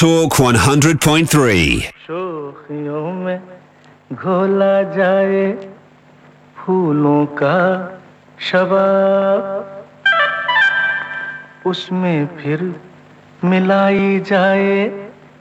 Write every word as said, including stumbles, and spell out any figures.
Talk one hundred point three. शोखियों में घोला जाए फूलों का शबाब, उसमें फिर मिलाई जाए